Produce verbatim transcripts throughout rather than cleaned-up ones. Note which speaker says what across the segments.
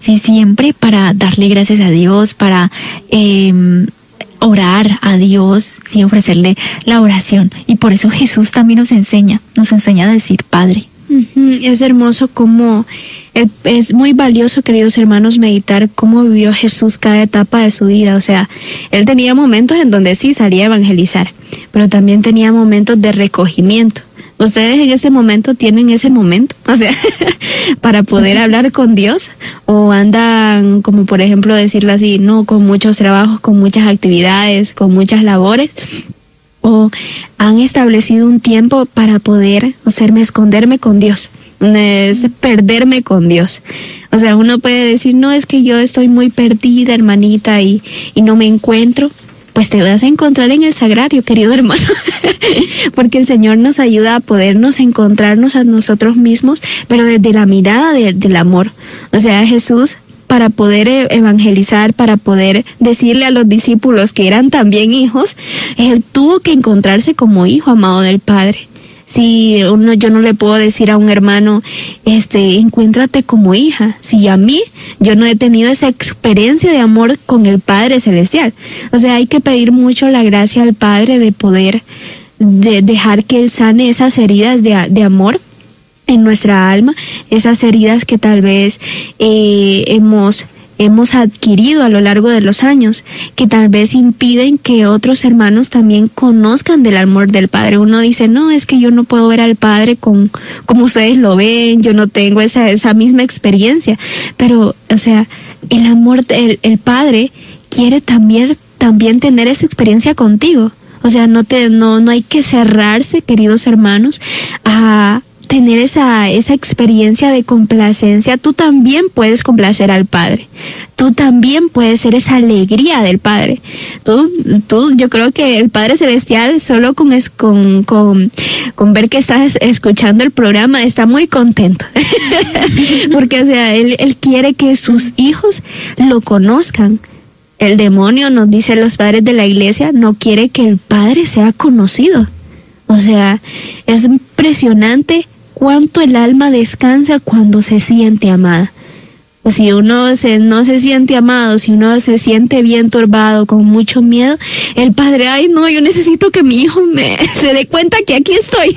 Speaker 1: sí, siempre para darle gracias a Dios, para eh, orar a Dios, sí, ofrecerle la oración. Y por eso Jesús también nos enseña, nos enseña a decir Padre.
Speaker 2: Uh-huh. Es hermoso cómo, es muy valioso, queridos hermanos, meditar cómo vivió Jesús cada etapa de su vida. O sea, él tenía momentos en donde sí salía a evangelizar, pero también tenía momentos de recogimiento. ¿Ustedes en ese momento tienen ese momento? O sea, para poder hablar con Dios, o andan, como por ejemplo decirlo así, no, con muchos trabajos, con muchas actividades, con muchas labores, o han establecido un tiempo para poder, o sea, esconderme con Dios, es perderme con Dios. O sea, uno puede decir, no, es que yo estoy muy perdida, hermanita, y, y no me encuentro. Pues te vas a encontrar en el sagrario, querido hermano, porque el Señor nos ayuda a podernos encontrarnos a nosotros mismos, pero desde la mirada de, del amor. O sea, Jesús, para poder evangelizar, para poder decirle a los discípulos que eran también hijos, él tuvo que encontrarse como hijo amado del Padre. Si uno, yo no le puedo decir a un hermano, este, encuéntrate como hija. Si a mí, yo no he tenido esa experiencia de amor con el Padre Celestial. O sea, hay que pedir mucho la gracia al Padre de poder de dejar que Él sane esas heridas de, de amor en nuestra alma, esas heridas que tal vez eh, hemos hemos adquirido a lo largo de los años, que tal vez impiden que otros hermanos también conozcan del amor del Padre. Uno dice, no, es que yo no puedo ver al Padre con, como ustedes lo ven, yo no tengo esa, esa misma experiencia. Pero, o sea, el amor, el, el Padre quiere también, también tener esa experiencia contigo. O sea, no te, no, no hay que cerrarse, queridos hermanos, a tener esa, esa experiencia de complacencia. Tú también puedes complacer al Padre. Tú también puedes ser esa alegría del Padre. Tú, tú, yo creo que el Padre Celestial, solo con, es, con, con, con ver que estás escuchando el programa, está muy contento. Porque, o sea, él, él quiere que sus hijos lo conozcan. El demonio, nos dice los padres de la iglesia, no quiere que el Padre sea conocido. O sea, es impresionante cuánto el alma descansa cuando se siente amada. O si uno se, no se siente amado, si uno se siente bien turbado, con mucho miedo, el Padre, ay no, yo necesito que mi hijo me se dé cuenta que aquí estoy.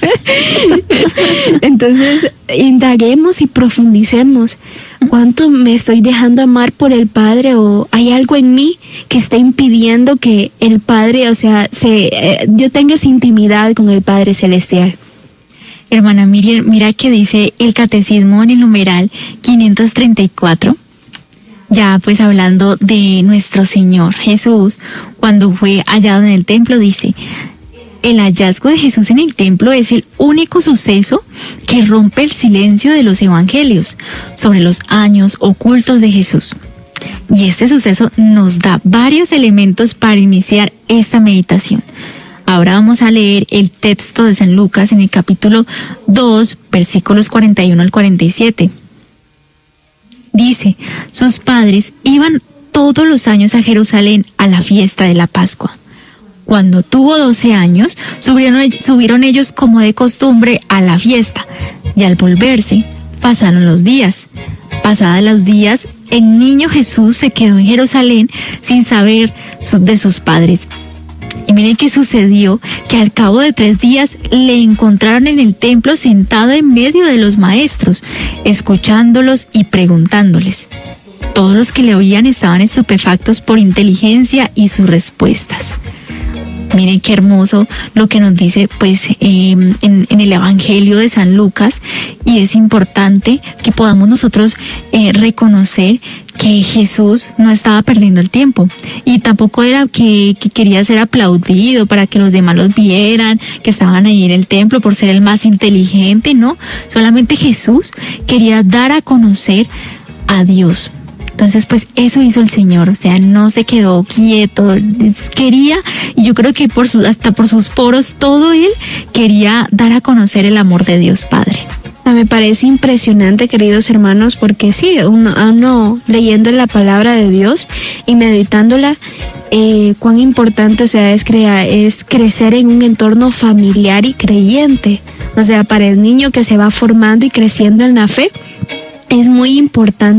Speaker 2: Entonces, indaguemos y profundicemos. ¿Cuánto me estoy dejando amar por el Padre? ¿O hay algo en mí que está impidiendo que el Padre, o sea, se, eh, yo tenga esa intimidad con el Padre Celestial?
Speaker 1: Hermana Miriam, mira que dice el catecismo en el numeral quinientos treinta y cuatro, ya pues hablando de nuestro Señor Jesús, cuando fue hallado en el templo, dice: el hallazgo de Jesús en el templo es el único suceso que rompe el silencio de los evangelios sobre los años ocultos de Jesús. Y este suceso nos da varios elementos para iniciar esta meditación. Ahora vamos a leer el texto de San Lucas en el capítulo dos, versículos cuarenta y uno al cuarenta y siete. Dice: sus padres iban todos los años a Jerusalén a la fiesta de la Pascua. Cuando tuvo doce años, subieron, subieron ellos como de costumbre a la fiesta, y al volverse, pasaron los días. Pasados los días, el niño Jesús se quedó en Jerusalén sin saber de sus padres. Y miren qué sucedió, que al cabo de tres días le encontraron en el templo sentado en medio de los maestros, escuchándolos y preguntándoles. Todos los que le oían estaban estupefactos por inteligencia y sus respuestas. Miren qué hermoso lo que nos dice pues eh, en, en el Evangelio de San Lucas, y es importante que podamos nosotros eh, reconocer que Jesús no estaba perdiendo el tiempo, y tampoco era que, que quería ser aplaudido para que los demás los vieran, que estaban ahí en el templo por ser el más inteligente, no, solamente Jesús quería dar a conocer a Dios. Entonces, pues eso hizo el Señor, o sea, no se quedó quieto, quería, y yo creo que por sus, hasta por sus poros, todo él quería dar a conocer el amor de Dios Padre.
Speaker 2: Me parece impresionante, queridos hermanos, porque sí, uno, uno leyendo la palabra de Dios y meditándola, eh, cuán importante, o sea, es, crea, es crecer en un entorno familiar y creyente. O sea, para el niño que se va formando y creciendo en la fe, es muy importante